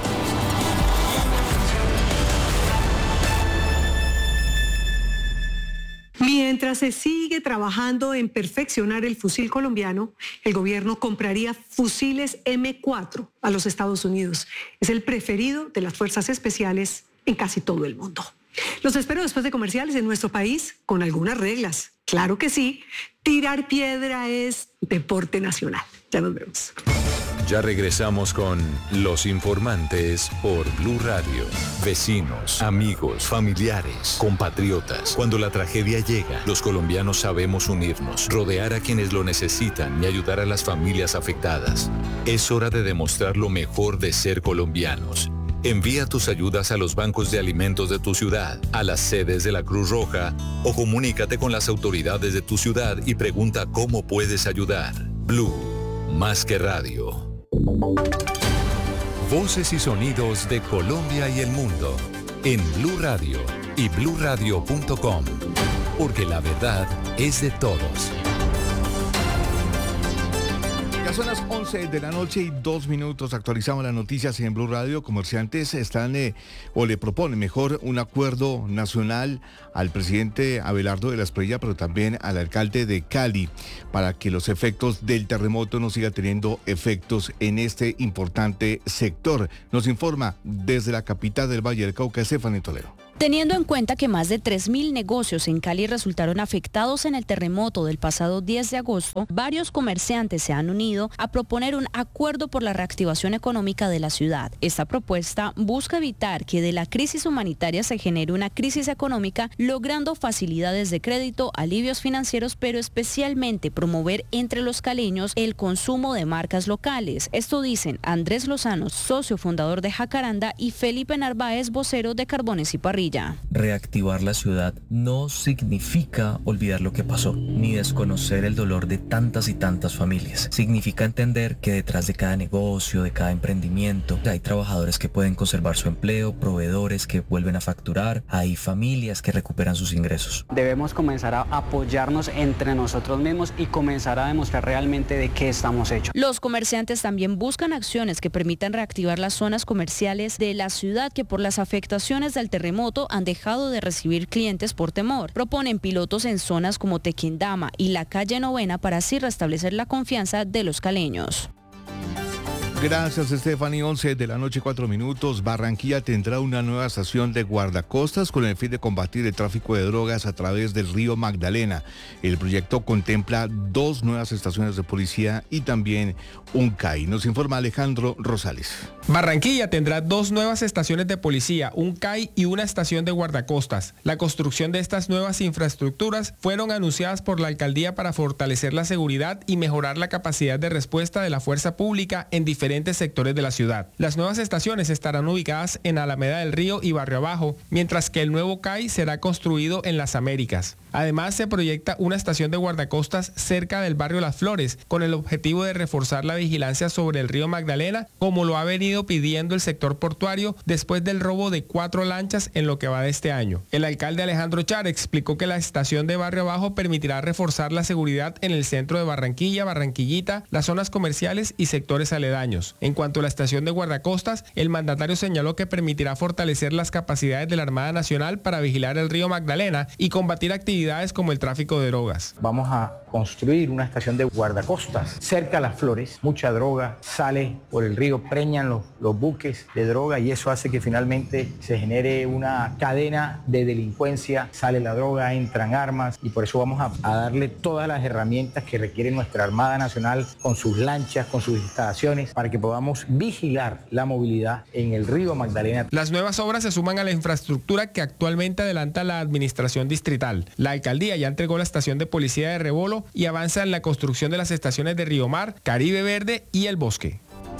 Mientras se sigue trabajando en perfeccionar el fusil colombiano, el gobierno compraría fusiles M4 a los Estados Unidos. Es el preferido de las fuerzas especiales en casi todo el mundo. Los espero después de comerciales en nuestro país con algunas reglas. Claro que sí, tirar piedra es deporte nacional. Ya nos vemos. Ya regresamos con Los Informantes por Blue Radio. Vecinos, amigos, familiares, compatriotas. Cuando la tragedia llega, los colombianos sabemos unirnos, rodear a quienes lo necesitan y ayudar a las familias afectadas. Es hora de demostrar lo mejor de ser colombianos. Envía tus ayudas a los bancos de alimentos de tu ciudad, a las sedes de la Cruz Roja o comunícate con las autoridades de tu ciudad y pregunta cómo puedes ayudar. Blue, más que radio. Voces y sonidos de Colombia y el mundo en Blue Radio, y bluradio.com, porque la verdad es de todos. Ya son las 11 de la noche y 2 minutos. Actualizamos las noticias en Blue Radio. Comerciantes están o le proponen mejor un acuerdo nacional al presidente Abelardo de la Espriella, pero también al alcalde de Cali, para que los efectos del terremoto no sigan teniendo efectos en este importante sector. Nos informa desde la capital del Valle del Cauca, Stephanie Toledo. Teniendo en cuenta que más de 3.000 negocios en Cali resultaron afectados en el terremoto del pasado 10 de agosto, varios comerciantes se han unido a proponer un acuerdo por la reactivación económica de la ciudad. Esta propuesta busca evitar que de la crisis humanitaria se genere una crisis económica, logrando facilidades de crédito, alivios financieros, pero especialmente promover entre los caleños el consumo de marcas locales. Esto dicen Andrés Lozano, socio fundador de Jacaranda, y Felipe Narváez, vocero de Carbones y Parrilla. Reactivar la ciudad no significa olvidar lo que pasó, ni desconocer el dolor de tantas y tantas familias. Significa entender que detrás de cada negocio, de cada emprendimiento, hay trabajadores que pueden conservar su empleo, proveedores que vuelven a facturar, hay familias que recuperan sus ingresos. Debemos comenzar a apoyarnos entre nosotros mismos y comenzar a demostrar realmente de qué estamos hechos. Los comerciantes también buscan acciones que permitan reactivar las zonas comerciales de la ciudad que por las afectaciones del terremoto han dejado de recibir clientes por temor. Proponen pilotos en zonas como Tequendama y la calle Novena para así restablecer la confianza de los caleños. Gracias, Stephanie. 11 de la noche, 4 minutos. Barranquilla tendrá una nueva estación de guardacostas con el fin de combatir el tráfico de drogas a través del río Magdalena. El proyecto contempla 2 nuevas estaciones de policía y también un CAI. Nos informa Alejandro Rosales. Barranquilla tendrá 2 nuevas estaciones de policía, un CAI y una estación de guardacostas. La construcción de estas nuevas infraestructuras fueron anunciadas por la alcaldía para fortalecer la seguridad y mejorar la capacidad de respuesta de la fuerza pública en diferentes sectores de la ciudad. Las nuevas estaciones estarán ubicadas en Alameda del Río y Barrio Abajo, mientras que el nuevo CAI será construido en Las Américas. Además, se proyecta una estación de guardacostas cerca del barrio Las Flores, con el objetivo de reforzar la vigilancia sobre el río Magdalena, como lo ha venido pidiendo el sector portuario después del robo de 4 lanchas en lo que va de este año. El alcalde Alejandro Char explicó que la estación de Barrio Abajo permitirá reforzar la seguridad en el centro de Barranquilla, Barranquillita, las zonas comerciales y sectores aledaños. En cuanto a la estación de guardacostas, el mandatario señaló que permitirá fortalecer las capacidades de la Armada Nacional para vigilar el río Magdalena y combatir actividades como el tráfico de drogas. Vamos a construir una estación de guardacostas cerca a Las Flores. Mucha droga sale por el río, preñan los buques de droga y eso hace que finalmente se genere una cadena de delincuencia. Sale la droga, entran armas y por eso vamos a darle todas las herramientas que requiere nuestra Armada Nacional con sus lanchas, con sus instalaciones, para que podamos vigilar la movilidad en el río Magdalena. Las nuevas obras se suman a la infraestructura que actualmente adelanta la administración distrital. La alcaldía ya entregó la estación de policía de Rebolo y avanza en la construcción de las estaciones de Río Mar, Caribe Verde y El Bosque.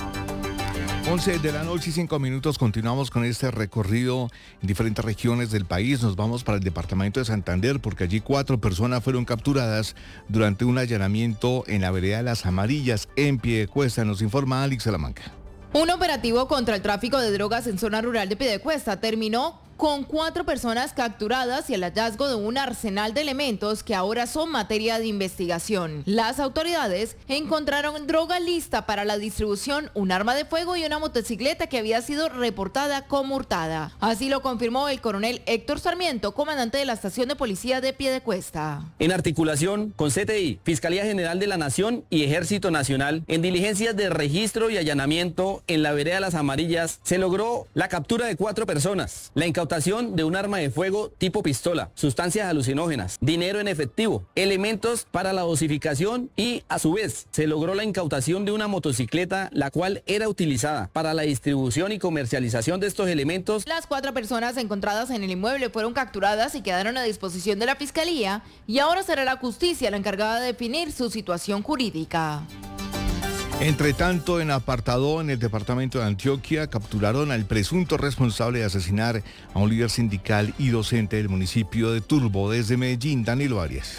11 de la noche y 5 minutos. Continuamos con este recorrido en diferentes regiones del país. Nos vamos para el departamento de Santander porque allí 4 personas fueron capturadas durante un allanamiento en la vereda Las Amarillas en Piedecuesta. Nos informa Alex Salamanca. Un operativo contra el tráfico de drogas en zona rural de Piedecuesta terminó con 4 personas capturadas y el hallazgo de un arsenal de elementos que ahora son materia de investigación. Las autoridades encontraron droga lista para la distribución, un arma de fuego y una motocicleta que había sido reportada como hurtada. Así lo confirmó el coronel Héctor Sarmiento, comandante de la estación de policía de Piedecuesta. En articulación con CTI, Fiscalía General de la Nación y Ejército Nacional, en diligencias de registro y allanamiento en la vereda Las Amarillas, se logró la captura de 4 personas, la incautación de un arma de fuego tipo pistola, sustancias alucinógenas, dinero en efectivo, elementos para la dosificación y a su vez se logró la incautación de una motocicleta la cual era utilizada para la distribución y comercialización de estos elementos. Las 4 personas encontradas en el inmueble fueron capturadas y quedaron a disposición de la Fiscalía y ahora será la justicia la encargada de definir su situación jurídica. Entre tanto, en Apartadó, en el departamento de Antioquia, capturaron al presunto responsable de asesinar a un líder sindical y docente del municipio de Turbo. Desde Medellín, Danilo Arias.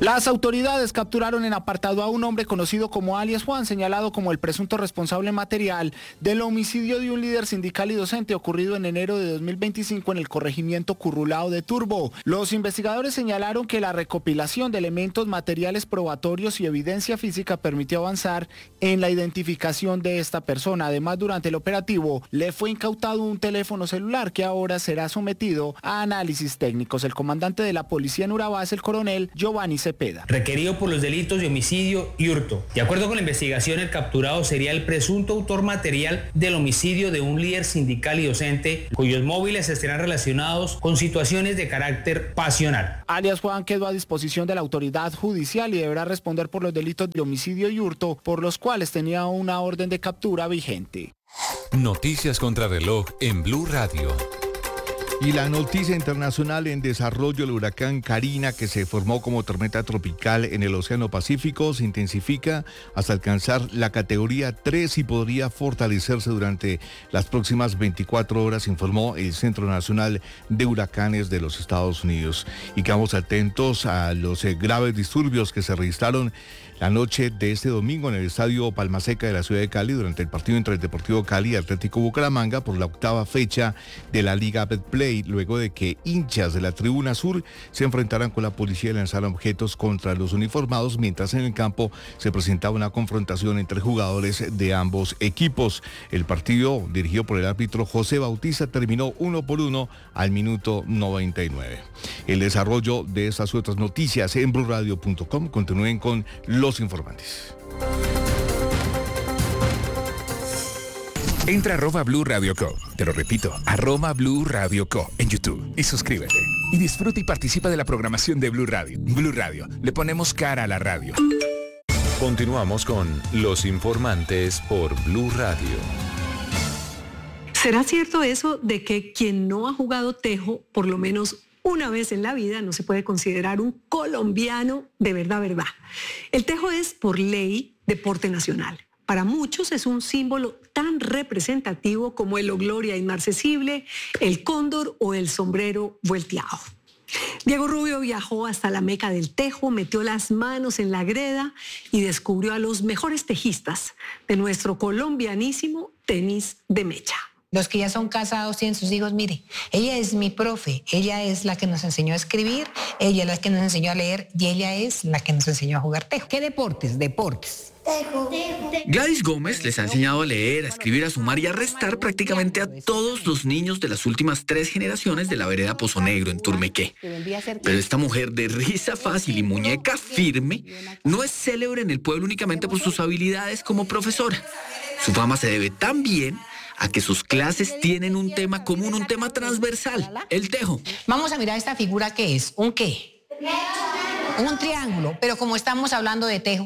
Las autoridades capturaron en apartado a un hombre conocido como alias Juan, señalado como el presunto responsable material del homicidio de un líder sindical y docente ocurrido en enero de 2025 en el corregimiento Currulao de Turbo. Los investigadores señalaron que la recopilación de elementos materiales probatorios y evidencia física permitió avanzar en la identificación de esta persona. Además, durante el operativo le fue incautado un teléfono celular que ahora será sometido a análisis técnicos. El comandante de la policía en Urabá es el coronel Giovanni Cepeda. Requerido por los delitos de homicidio y hurto. De acuerdo con la investigación, el capturado sería el presunto autor material del homicidio de un líder sindical y docente cuyos móviles estarán relacionados con situaciones de carácter pasional. Alias Juan quedó a disposición de la autoridad judicial y deberá responder por los delitos de homicidio y hurto por los cuales tenía una orden de captura vigente. Noticias contra reloj en Blue Radio. Y la noticia internacional en desarrollo: el huracán Karina, que se formó como tormenta tropical en el Océano Pacífico, se intensifica hasta alcanzar la categoría 3 y podría fortalecerse durante las próximas 24 horas, informó el Centro Nacional de Huracanes de los Estados Unidos. Y quedamos atentos a los graves disturbios que se registraron la noche de este domingo en el estadio Palmaseca de la ciudad de Cali durante el partido entre el Deportivo Cali y Atlético Bucaramanga por la 8ª fecha de la Liga Betplay, luego de que hinchas de la Tribuna Sur se enfrentaran con la policía y lanzaran objetos contra los uniformados, mientras en el campo se presentaba una confrontación entre jugadores de ambos equipos. El partido, dirigido por el árbitro José Bautista, terminó 1-1 al minuto 99. El desarrollo de estas y otras noticias en bluradio.com. Continúen con los informantes. Entra a @Blue Radio Co. Te lo repito, @Blue Radio Co. en YouTube y suscríbete. Y disfruta y participa de la programación de Blue Radio. Blue Radio, le ponemos cara a la radio. Continuamos con Los Informantes por Blue Radio. ¿Será cierto eso de que quien no ha jugado tejo por lo menos una vez en la vida no se puede considerar un colombiano de verdad? El tejo es, por ley, deporte nacional. Para muchos es un símbolo tan representativo como el Gloria inmarcesible, el cóndor o el sombrero volteado. Diego Rubio viajó hasta la meca del tejo, metió las manos en la greda y descubrió a los mejores tejistas de nuestro colombianísimo tenis de mecha. Los que ya son casados tienen sus hijos, mire, ella es mi profe, ella es la que nos enseñó a escribir, ella es la que nos enseñó a leer y ella es la que nos enseñó a jugar tejo. ¿Qué deportes? Deportes. Gladys Gómez les ha enseñado a leer, a escribir, a sumar y a restar prácticamente a todos los niños de las últimas 3 generaciones de la vereda Pozo Negro en Turmequé. Pero esta mujer de risa fácil y muñeca firme no es célebre en el pueblo únicamente por sus habilidades como profesora. Su fama se debe también a que sus clases tienen un tema común, un tema transversal, el tejo. Vamos a mirar esta figura, ¿qué es? ¿Un qué? Un triángulo, pero como estamos hablando de tejo.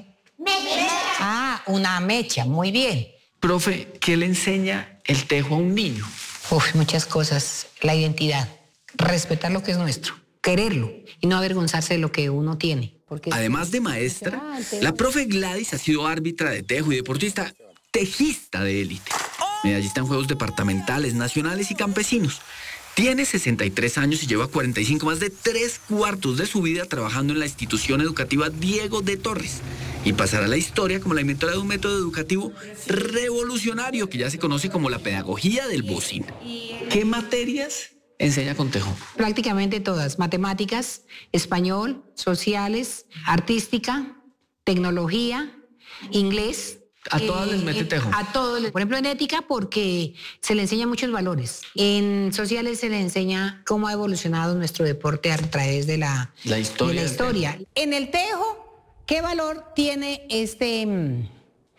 Ah, una mecha, muy bien. Profe, ¿qué le enseña el tejo a un niño? Muchas cosas. La identidad, respetar lo que es nuestro, quererlo y no avergonzarse de lo que uno tiene. Además de maestra, la profe Gladys ha sido árbitra de tejo y deportista tejista de élite. Medallista en juegos departamentales, nacionales y campesinos. Tiene 63 años y lleva 45, más de 3/4 de su vida trabajando en la institución educativa Diego de Torres. Y pasará a la historia como la inventora de un método educativo revolucionario que ya se conoce como la pedagogía del bocín. ¿Qué materias enseña con tejo? Prácticamente todas. Matemáticas, español, sociales, artística, tecnología, inglés. ¿A todas les mete tejo? A todos. Por ejemplo, en ética, porque se le enseña muchos valores. En sociales se le enseña cómo ha evolucionado nuestro deporte a través de la historia. En el tejo, ¿qué valor tiene este?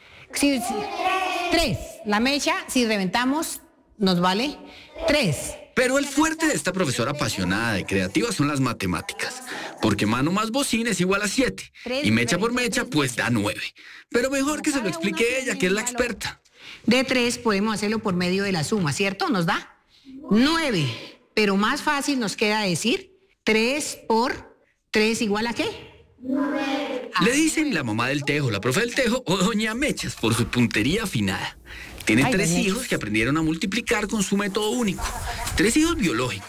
3. La mecha, si reventamos, nos vale 3. Pero el fuerte de esta profesora apasionada y creativa son las matemáticas, porque mano más bocina es igual a 7, y mecha por mecha pues da 9. Pero mejor que se lo explique ella, que es la experta. De 3 podemos hacerlo por medio de la suma, ¿cierto? Nos da 9, pero más fácil nos queda decir 3 por 3 igual a ¿qué? 9. Le dicen la mamá del tejo, la profe del tejo o doña Mechas por su puntería afinada. Tiene 3 hijos que aprendieron a multiplicar con su método único. 3 hijos biológicos,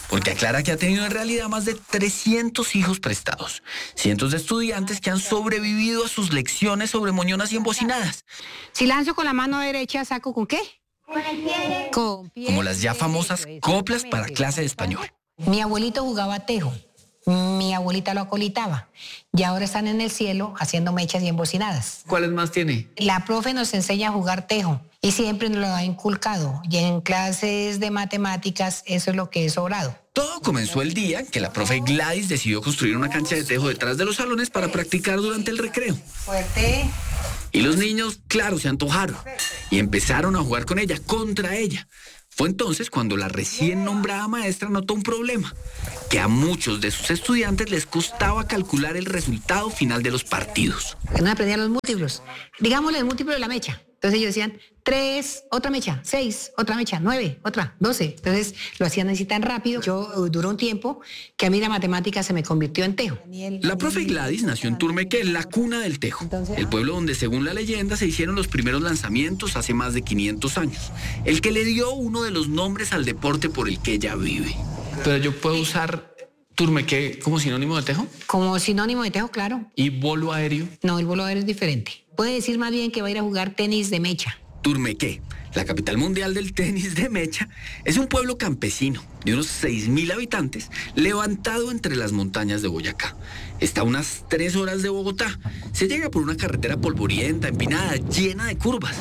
porque aclara que ha tenido en realidad más de 300 hijos prestados. Cientos de estudiantes que han sobrevivido a sus lecciones sobre moñonas y embocinadas. Si lanzo con la mano derecha, ¿saco con qué? Con el pie. Como las ya famosas coplas para clase de español. Mi abuelito jugaba tejo. Mi abuelita lo acolitaba. Y ahora están en el cielo haciendo mechas y embocinadas. ¿Cuáles más tiene? La profe nos enseña a jugar tejo y siempre nos lo ha inculcado. Y en clases de matemáticas eso es lo que he sobrado. Todo comenzó el día que la profe Gladys decidió construir una cancha de tejo detrás de los salones para practicar durante el recreo. Fuerte. Y los niños, claro, se antojaron y empezaron a jugar con ella, contra ella. Fue entonces cuando la recién nombrada maestra notó un problema, que a muchos de sus estudiantes les costaba calcular el resultado final de los partidos. No aprendían los múltiplos. Digámosle el múltiplo de la mecha. Entonces ellos decían 3, otra mecha, 6, otra mecha, 9, otra, 12. Entonces lo hacían así tan rápido. Duró un tiempo que a mí la matemática se me convirtió en tejo. La profe Gladys nació en Turmequé, la cuna del tejo, el pueblo donde según la leyenda se hicieron los primeros lanzamientos hace más de 500 años, el que le dio uno de los nombres al deporte por el que ella vive. Pero yo puedo usar Turmequé como sinónimo de tejo. Como sinónimo de tejo, claro. ¿Y bolo aéreo? No, el bolo aéreo es diferente. Puede decir más bien que va a ir a jugar tenis de mecha. Turmequé, la capital mundial del tenis de mecha, es un pueblo campesino de unos 6.000 habitantes levantado entre las montañas de Boyacá. Está a unas 3 horas de Bogotá. Se llega por una carretera polvorienta, empinada, llena de curvas.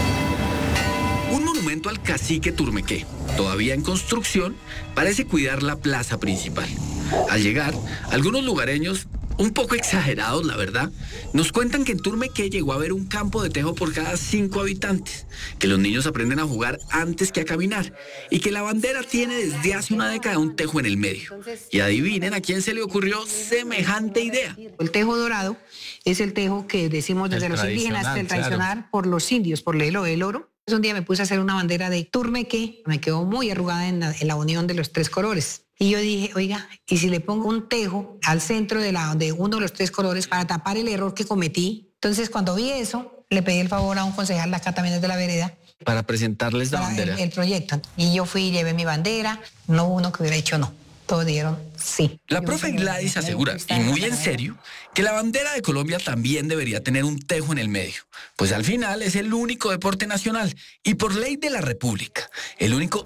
Un monumento al cacique Turmequé, todavía en construcción, parece cuidar la plaza principal. Al llegar, algunos lugareños, un poco exagerados la verdad, nos cuentan que en Turmequé llegó a haber un campo de tejo por cada 5 habitantes, que los niños aprenden a jugar antes que a caminar y que la bandera tiene desde hace una década un tejo en el medio. Y adivinen a quién se le ocurrió semejante idea. El tejo dorado es el tejo que decimos desde los indígenas, el tradicional por los indios, por el oro. Un día me puse a hacer una bandera de Turmequé, me quedó muy arrugada en la unión de los 3 colores. Y yo dije, oiga, ¿y si le pongo un tejo al centro de uno de los 3 colores para tapar el error que cometí? Entonces, cuando vi eso, le pedí el favor a un concejal de acá también desde la vereda. Para presentarles la bandera. El proyecto. Y yo fui y llevé mi bandera. No hubo uno que hubiera dicho no. Todos dijeron sí. La profe Gladys asegura, y muy en serio, que la bandera de Colombia también debería tener un tejo en el medio, pues al final es el único deporte nacional y por ley de la República, el único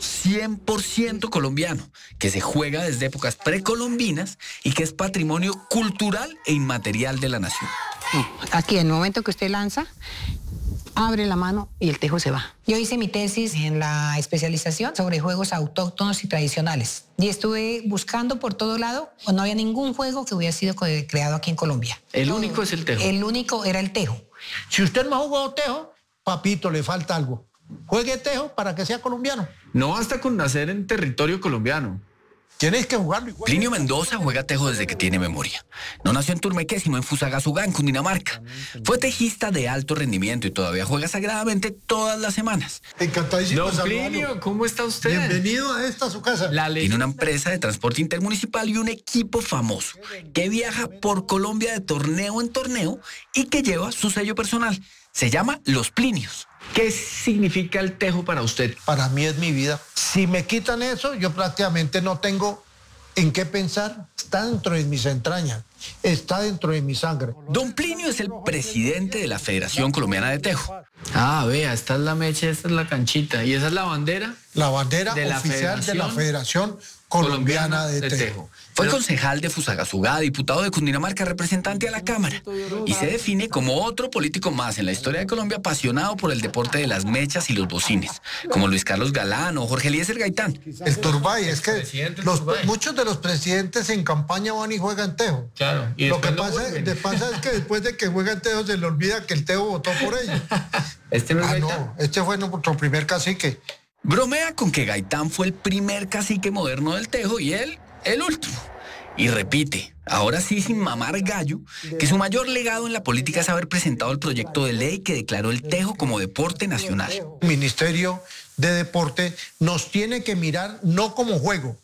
100% colombiano, que se juega desde épocas precolombinas y que es patrimonio cultural e inmaterial de la nación. Aquí, en el momento que usted lanza, abre la mano y el tejo se va. Yo hice mi tesis en la especialización sobre juegos autóctonos y tradicionales. Y estuve buscando por todo lado, no había ningún juego que hubiera sido creado aquí en Colombia. El único es el tejo. El único era el tejo. Si usted no ha jugado tejo, papito, le falta algo. Juegue tejo para que sea colombiano. No basta con nacer en territorio colombiano. Tienes que jugarlo igual. Plinio Mendoza juega tejo desde que tiene memoria. No nació en Turmequé, sino en Fusagasugá, en Cundinamarca. Fue tejista de alto rendimiento y todavía juega sagradamente todas las semanas. Encantadísimo. Don Plinio, ¿cómo está usted? Bienvenido a esta su casa. Tiene una empresa de transporte intermunicipal y un equipo famoso que viaja por Colombia de torneo en torneo y que lleva su sello personal. Se llama Los Plinios. ¿Qué significa el tejo para usted? Para mí es mi vida. Si me quitan eso, yo prácticamente no tengo en qué pensar. Está dentro de mis entrañas, está dentro de mi sangre. Don Plinio es el presidente de la Federación Colombiana de Tejo. Ah, vea, esta es la mecha, esta es la canchita. ¿Y esa es la bandera? La bandera oficial de la Federación Colombiana de Tejo. Fue concejal de Fusagasugá, diputado de Cundinamarca, representante a la Cámara. Y se define como otro político más en la historia de Colombia apasionado por el deporte de las mechas y los bocines, como Luis Carlos Galán o Jorge Eliezer Gaitán. El Turbay, es que muchos de los presidentes en campaña van y juegan tejo. Claro. Y lo que pasa es que después de que juegan tejo se le olvida que el tejo votó por ellos. ¿Este no es Gaitán? No, este fue nuestro primer cacique. Bromea con que Gaitán fue el primer cacique moderno del tejo y él el último. Y repite, ahora sí sin mamar gallo, que su mayor legado en la política es haber presentado el proyecto de ley que declaró el tejo como deporte nacional. El Ministerio de Deporte nos tiene que mirar no como juego,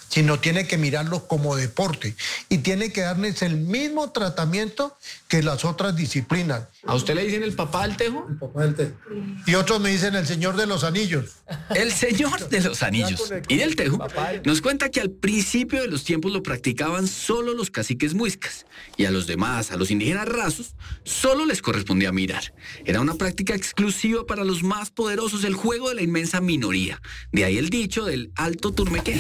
sino tiene que mirarlo como deporte y tiene que darles el mismo tratamiento que las otras disciplinas. ¿A usted le dicen el papá del tejo? El papá del tejo. Y otros me dicen el señor de los anillos. El señor de los anillos y del tejo nos cuenta que al principio de los tiempos lo practicaban solo los caciques muiscas y a los demás, a los indígenas rasos, solo les correspondía mirar. Era una práctica exclusiva para los más poderosos, el juego de la inmensa minoría. De ahí el dicho del alto turmequé.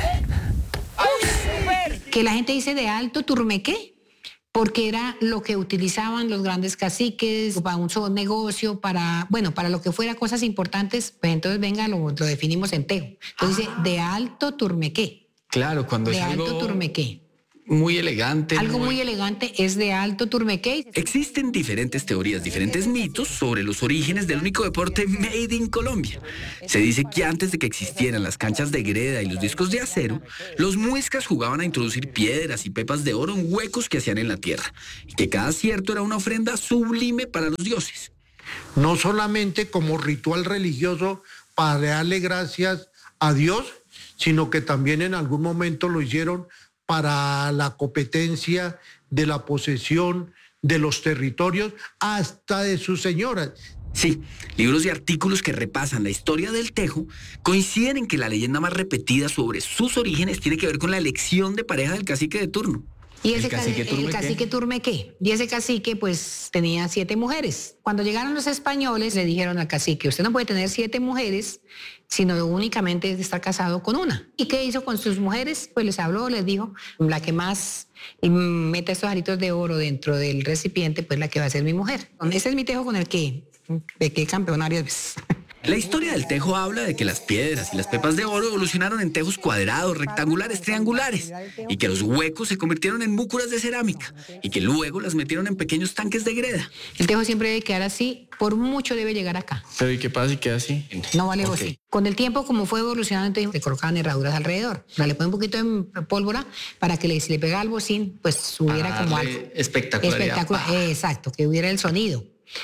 Que la gente dice de alto turmequé, porque era lo que utilizaban los grandes caciques para un solo negocio, para lo que fuera cosas importantes, pues entonces venga, lo definimos en tejo. Entonces dice de alto turmequé. Claro, cuando de es alto algo turmequé. muy elegante. Algo muy elegante es de alto turmequé. Existen diferentes teorías, diferentes mitos sobre los orígenes del único deporte made in Colombia. Se dice que antes de que existieran las canchas de greda y los discos de acero, los muiscas jugaban a introducir piedras y pepas de oro en huecos que hacían en la tierra, y que cada acierto era una ofrenda sublime para los dioses. No solamente como ritual religioso para darle gracias a Dios, sino que también en algún momento lo hicieron para la competencia de la posesión de los territorios, hasta de sus señoras. Sí, libros y artículos que repasan la historia del tejo coinciden en que la leyenda más repetida sobre sus orígenes tiene que ver con la elección de pareja del cacique de turno. Y ese el cacique turmequé. Y ese cacique pues tenía 7 mujeres. Cuando llegaron los españoles le dijeron al cacique, usted no puede tener 7 mujeres, sino únicamente estar casado con una. ¿Y qué hizo con sus mujeres? Pues les habló, les dijo, la que más meta estos aritos de oro dentro del recipiente, pues la que va a ser mi mujer. Ese es mi tejo con el que campeón varias veces. La historia del tejo habla de que las piedras y las pepas de oro evolucionaron en tejos cuadrados, rectangulares, triangulares, y que los huecos se convirtieron en múcuras de cerámica, y que luego las metieron en pequeños tanques de greda. El tejo siempre debe quedar así, por mucho debe llegar acá. Pero ¿y qué pasa si queda así? No vale José. Con el tiempo, como fue evolucionando, entonces le colocaban herraduras alrededor. O sea, le ponen un poquito de pólvora para que si le pega al bocín, pues hubiera como algo. Espectacularidad. Exacto, que hubiera el sonido.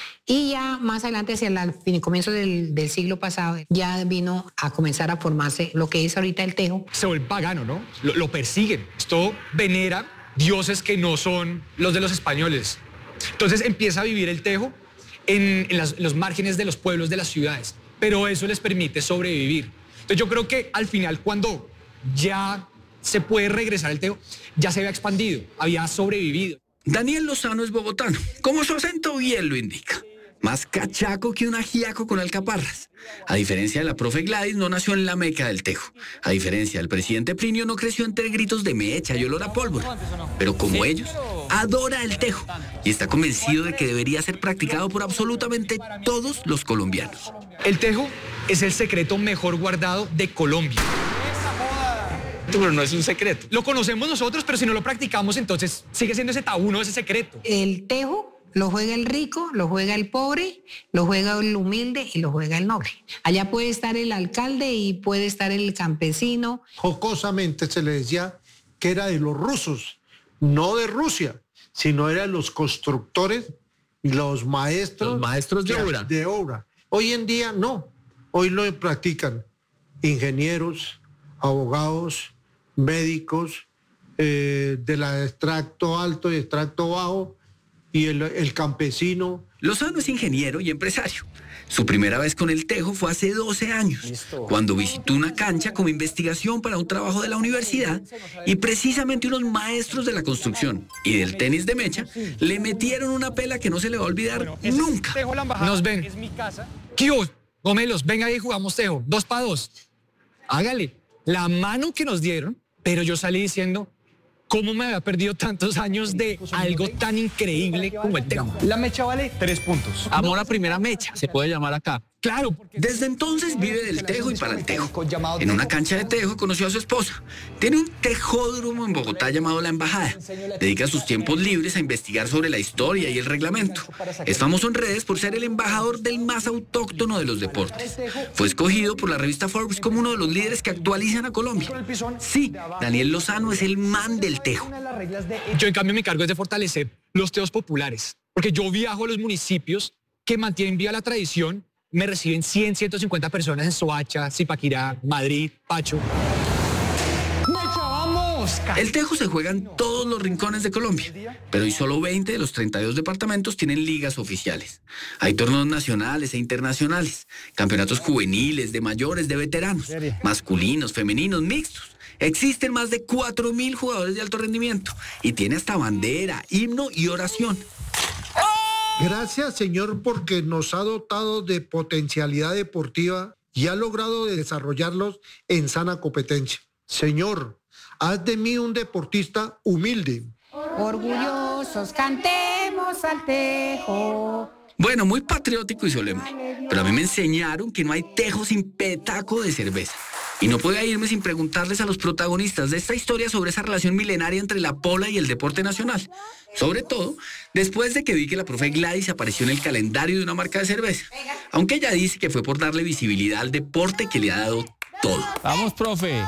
Y ya más adelante, hacia el comienzo del siglo pasado, ya vino a comenzar a formarse lo que es ahorita el tejo. Se vuelve pagano, ¿no? Lo persiguen. Esto venera dioses que no son los de los españoles. Entonces empieza a vivir el tejo en los márgenes de los pueblos, de las ciudades. Pero eso les permite sobrevivir. Entonces yo creo que al final, cuando ya se puede regresar el tejo, ya se había expandido, había sobrevivido. Daniel Lozano es bogotano, como su acento bien lo indica. Más cachaco que un ajiaco con alcaparras. A diferencia de la profe Gladys, no nació en la meca del tejo. A diferencia del presidente Plinio, no creció entre gritos de mecha y olor a pólvora. Pero como ellos, adora el tejo y está convencido de que debería ser practicado por absolutamente todos los colombianos. El tejo es el secreto mejor guardado de Colombia. Pero no es un secreto. Lo conocemos nosotros, pero si no lo practicamos, entonces sigue siendo ese tabú, no ese secreto. El tejo lo juega el rico, lo juega el pobre, lo juega el humilde y lo juega el noble. Allá puede estar el alcalde y puede estar el campesino. Jocosamente se le decía que era de los rusos, no de Rusia, sino era de los constructores y los maestros. Los maestros de obra. Hoy en día no. Hoy lo practican ingenieros, abogados, médicos, del extracto alto y extracto bajo, y el campesino. Lozano es ingeniero y empresario. Su primera vez con el tejo fue hace 12 años, cuando visitó una cancha como investigación para un trabajo de la universidad, y precisamente unos maestros de la construcción y del tenis de mecha le metieron una pela que no se le va a olvidar nunca. Nos ven. Kios, gomelos, venga ahí, jugamos tejo, 2 para 2. Hágale. La mano que nos dieron, pero yo salí diciendo, ¿cómo me había perdido tantos años de algo tan increíble como el tejo? La mecha vale 3 puntos. Amor a primera mecha, se puede llamar acá. Claro. Desde entonces vive del tejo y para el tejo. En una cancha de tejo conoció a su esposa. Tiene un tejódromo en Bogotá llamado La Embajada. Dedica sus tiempos libres a investigar sobre la historia y el reglamento. Es famoso en redes por ser el embajador del más autóctono de los deportes. Fue escogido por la revista Forbes como uno de los líderes que actualizan a Colombia. Sí, Daniel Lozano es el man del tejo. Yo en cambio mi cargo es de fortalecer los tejos populares. Porque yo viajo a los municipios que mantienen viva la tradición. Me reciben 100, 150 personas en Soacha, Zipaquirá, Madrid, Pacho. El tejo se juega en todos los rincones de Colombia, pero hoy solo 20 de los 32 departamentos tienen ligas oficiales. Hay torneos nacionales e internacionales, campeonatos juveniles, de mayores, de veteranos, masculinos, femeninos, mixtos. Existen más de 4.000 jugadores de alto rendimiento y tiene hasta bandera, himno y oración. Gracias, Señor, porque nos ha dotado de potencialidad deportiva y ha logrado desarrollarlos en sana competencia. Señor, haz de mí un deportista humilde. Orgullosos cantemos al tejo. Bueno, muy patriótico y solemne, pero a mí me enseñaron que no hay tejo sin petaco de cerveza. Y no podía irme sin preguntarles a los protagonistas de esta historia sobre esa relación milenaria entre la pola y el deporte nacional. Sobre todo, después de que vi que la profe Gladys apareció en el calendario de una marca de cerveza. Aunque ella dice que fue por darle visibilidad al deporte que le ha dado todo. Vamos, profe.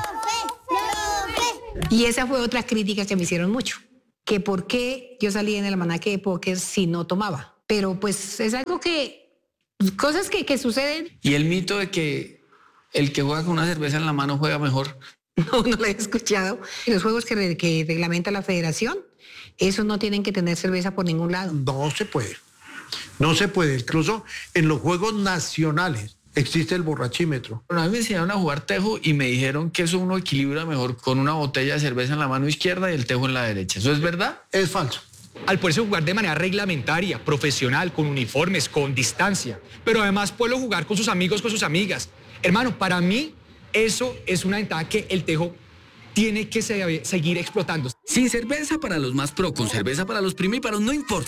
Y esa fue otra crítica que me hicieron mucho. Que por qué yo salí en el almanaque de póker si no tomaba. Pero pues es algo que... cosas que suceden. Y el mito de que el que juega con una cerveza en la mano juega mejor. No lo he escuchado. Los juegos que reglamenta la federación, esos no tienen que tener cerveza por ningún lado. No se puede. No se puede. Incluso en los juegos nacionales existe el borrachímetro. Una vez me enseñaron a jugar tejo y me dijeron que eso uno equilibra mejor con una botella de cerveza en la mano izquierda y el tejo en la derecha. ¿Eso es verdad? Es falso. Al poderse jugar de manera reglamentaria, profesional, con uniformes, con distancia, pero además puedo jugar con sus amigos, con sus amigas. Hermano, para mí eso es una ventaja que el tejo tiene que seguir explotando. Sin cerveza para los más pro, con cerveza para los primíparos, no importa.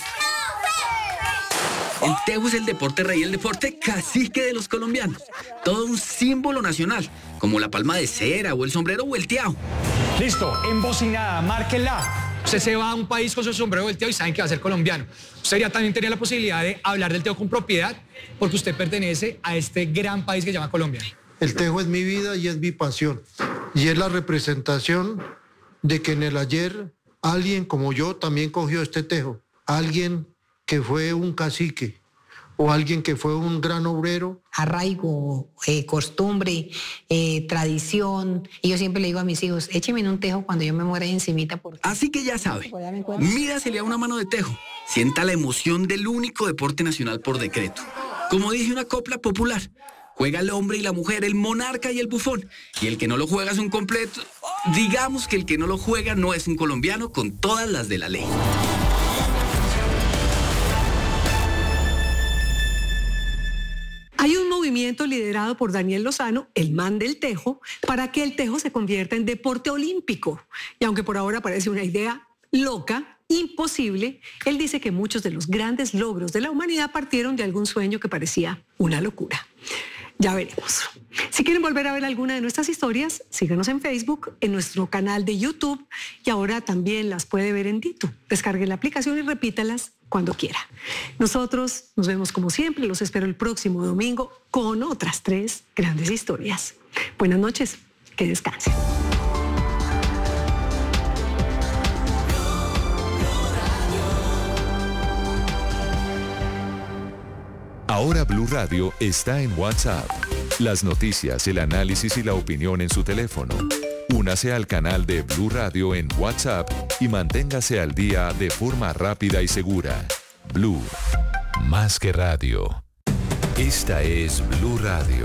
El tejo es el deporte rey, el deporte cacique de los colombianos. Todo un símbolo nacional, como la palma de cera o el sombrero volteado. Listo, embocinada, márquela. Usted se va a un país con su sombrero volteado y saben que va a ser colombiano. Usted ya también tenía la posibilidad de hablar del tejo con propiedad porque usted pertenece a este gran país que se llama Colombia. El tejo es mi vida y es mi pasión. Y es la representación de que en el ayer alguien como yo también cogió este tejo. Alguien que fue un cacique o alguien que fue un gran obrero. Arraigo, costumbre, tradición. Y yo siempre le digo a mis hijos, échenme en un tejo cuando yo me muera ahí encimita. Porque... Así que ya sabe, mídasele a una mano de tejo. Sienta la emoción del único deporte nacional por decreto. Como dice una copla popular, juega el hombre y la mujer, el monarca y el bufón. Y el que no lo juega es un completo. Digamos que el que no lo juega no es un colombiano con todas las de la ley. Hay un movimiento liderado por Daniel Lozano, el man del tejo, para que el tejo se convierta en deporte olímpico. Y aunque por ahora parece una idea loca, imposible, él dice que muchos de los grandes logros de la humanidad partieron de algún sueño que parecía una locura. Ya veremos. Si quieren volver a ver alguna de nuestras historias, síganos en Facebook, en nuestro canal de YouTube y ahora también las puede ver en Ditu. Descargue la aplicación y repítalas cuando quiera. Nosotros nos vemos como siempre, los espero el próximo domingo con otras 3 grandes historias. Buenas noches, que descansen. Ahora Blue Radio está en WhatsApp. Las noticias, el análisis y la opinión en su teléfono. Únase al canal de Blue Radio en WhatsApp y manténgase al día de forma rápida y segura. Blue, más que radio. Esta es Blue Radio.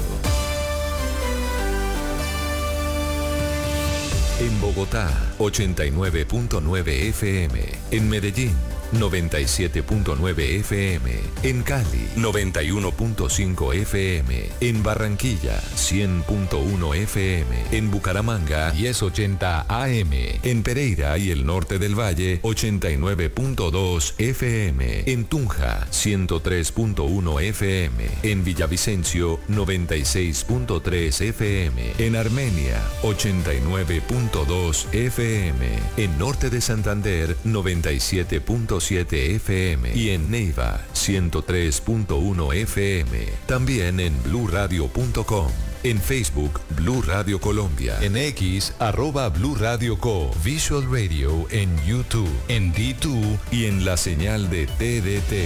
En Bogotá, 89.9 FM. En Medellín, 97.9 FM. En Cali, 91.5 FM. En Barranquilla, 100.1 FM. En Bucaramanga, 1080 AM. En Pereira y el norte del Valle, 89.2 FM. En Tunja, 103.1 FM. En Villavicencio, 96.3 FM. En Armenia, 89.2 FM. En norte de Santander, 97.7 FM y en Neiva 103.1 FM. También en bluradio.com. En Facebook, Blue Radio Colombia. En X, @Blue Radio Co. Visual Radio en YouTube, en D2 y en la señal de TDT.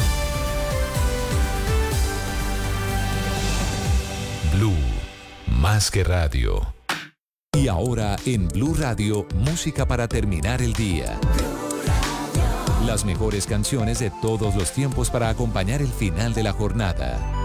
Blue, más más que radio. Y ahora en Blue Radio, música para terminar el día. Las mejores canciones de todos los tiempos para acompañar el final de la jornada.